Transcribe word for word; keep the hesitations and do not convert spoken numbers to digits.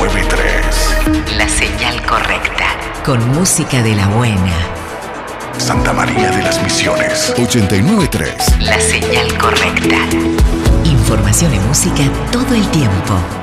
nueve tres. La señal correcta. Con música de la buena. Santa María de las Misiones. ochenta y nueve tres. La señal correcta. Información y música todo el tiempo.